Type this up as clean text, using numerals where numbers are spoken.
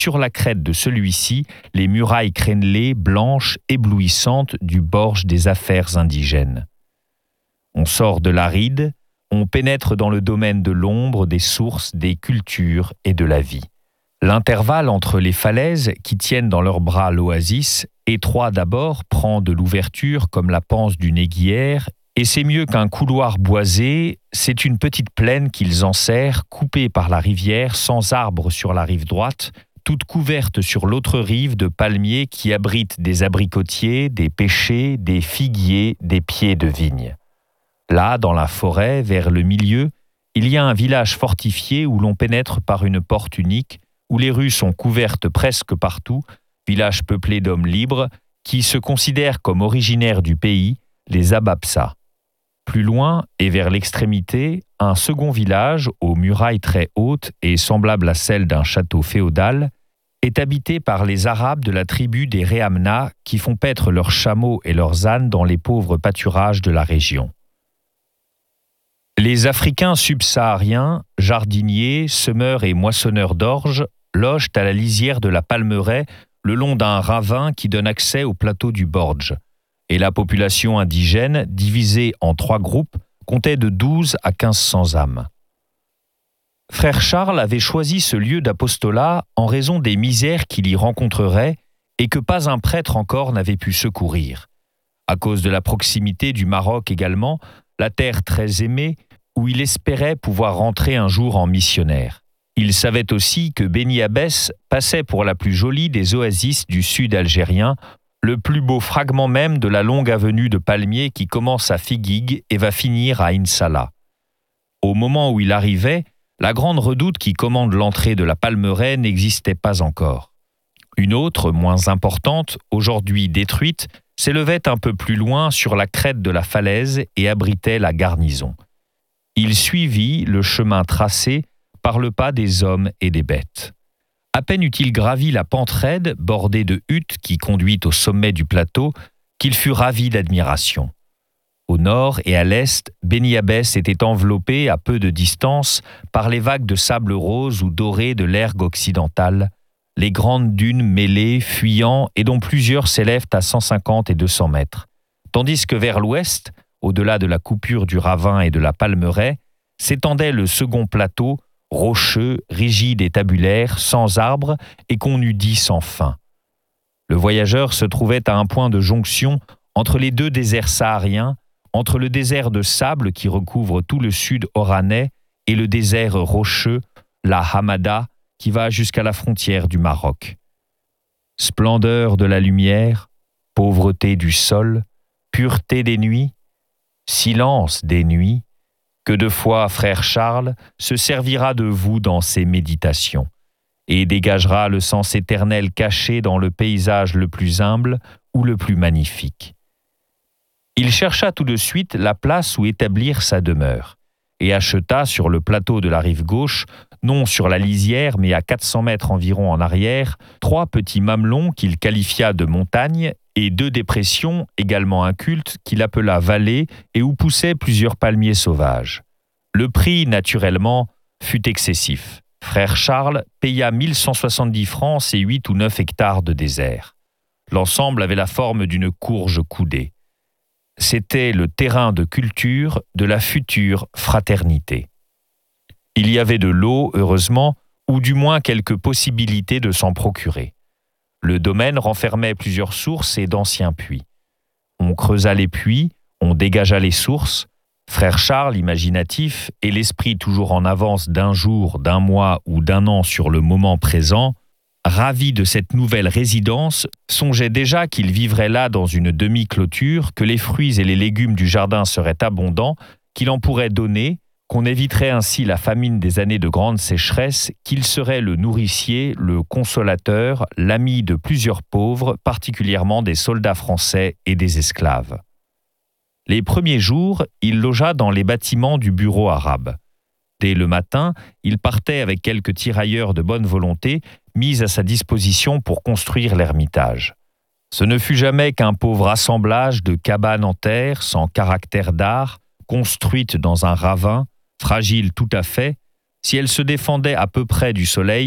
sur la crête de celui-ci les murailles crénelées, blanches, éblouissantes du Borge des affaires indigènes. On sort de l'aride, on pénètre dans le domaine de l'ombre, des sources, des cultures et de la vie. L'intervalle entre les falaises qui tiennent dans leurs bras l'oasis, étroit d'abord, prend de l'ouverture comme la panse d'une aiguière, et c'est mieux qu'un couloir boisé, c'est une petite plaine qu'ils enserrent, coupée par la rivière, sans arbre sur la rive droite, toute couverte sur l'autre rive de palmiers qui abritent des abricotiers, des pêchers, des figuiers, des pieds de vigne. Là, dans la forêt, vers le milieu, il y a un village fortifié où l'on pénètre par une porte unique, où les rues sont couvertes presque partout, village peuplé d'hommes libres, qui se considèrent comme originaires du pays, les Ababsa. Plus loin, et vers l'extrémité, un second village, aux murailles très hautes et semblable à celle d'un château féodal, est habité par les Arabes de la tribu des Réhamna qui font paître leurs chameaux et leurs ânes dans les pauvres pâturages de la région. Les Africains subsahariens, jardiniers, semeurs et moissonneurs d'orge, logent à la lisière de la Palmeraie le long d'un ravin qui donne accès au plateau du Borge. Et la population indigène, divisée en 3 groupes, comptait de 12 à 1500 âmes. Frère Charles avait choisi ce lieu d'apostolat en raison des misères qu'il y rencontrerait et que pas un prêtre encore n'avait pu secourir. À cause de la proximité du Maroc également, la terre très aimée, où il espérait pouvoir rentrer un jour en missionnaire. Il savait aussi que Beni Abbès passait pour la plus jolie des oasis du sud algérien, le plus beau fragment même de la longue avenue de palmiers qui commence à Figuig et va finir à Insala. Au moment où il arrivait, la grande redoute qui commande l'entrée de la Palmeraie n'existait pas encore. Une autre, moins importante, aujourd'hui détruite, s'élevait un peu plus loin sur la crête de la falaise et abritait la garnison. Il suivit le chemin tracé par le pas des hommes et des bêtes. À peine eut-il gravi la pente raide, bordée de huttes qui conduit au sommet du plateau, qu'il fut ravi d'admiration. Au nord et à l'est, Beni Abbès était enveloppé à peu de distance par les vagues de sable rose ou doré de l'ergue occidentale, les grandes dunes mêlées, fuyant et dont plusieurs s'élèvent à 150 et 200 mètres. Tandis que vers l'ouest, au-delà de la coupure du ravin et de la Palmeraie, s'étendait le second plateau, rocheux, rigide et tabulaire, sans arbres et qu'on eût dit sans fin. Le voyageur se trouvait à un point de jonction entre les 2 déserts sahariens, entre le désert de sable qui recouvre tout le sud oranais et le désert rocheux, la Hamada, qui va jusqu'à la frontière du Maroc. Splendeur de la lumière, pauvreté du sol, pureté des nuits, silence des nuits, que de fois frère Charles se servira de vous dans ses méditations et dégagera le sens éternel caché dans le paysage le plus humble ou le plus magnifique. Il chercha tout de suite la place où établir sa demeure et acheta sur le plateau de la rive gauche, non sur la lisière mais à 400 mètres environ en arrière, 3 petits mamelons qu'il qualifia de montagnes et 2 dépressions, également incultes, qu'il appela vallées et où poussaient plusieurs palmiers sauvages. Le prix, naturellement, fut excessif. Frère Charles paya 1170 francs et 8 ou 9 hectares de désert. L'ensemble avait la forme d'une courge coudée. C'était le terrain de culture de la future fraternité. Il y avait de l'eau, heureusement, ou du moins quelques possibilités de s'en procurer. Le domaine renfermait plusieurs sources et d'anciens puits. On creusa les puits, on dégagea les sources. Frère Charles, imaginatif, et l'esprit toujours en avance d'un jour, d'un mois ou d'un an sur le moment présent, ravi de cette nouvelle résidence, songeait déjà qu'il vivrait là dans une demi-clôture, que les fruits et les légumes du jardin seraient abondants, qu'il en pourrait donner, qu'on éviterait ainsi la famine des années de grande sécheresse, qu'il serait le nourricier, le consolateur, l'ami de plusieurs pauvres, particulièrement des soldats français et des esclaves. Les premiers jours, il logea dans les bâtiments du bureau arabe. Dès le matin, il partait avec quelques tirailleurs de bonne volonté, mis à sa disposition pour construire l'ermitage. Ce ne fut jamais qu'un pauvre assemblage de cabanes en terre, sans caractère d'art, construites dans un ravin, fragile tout à fait, si elle se défendait à peu près du soleil,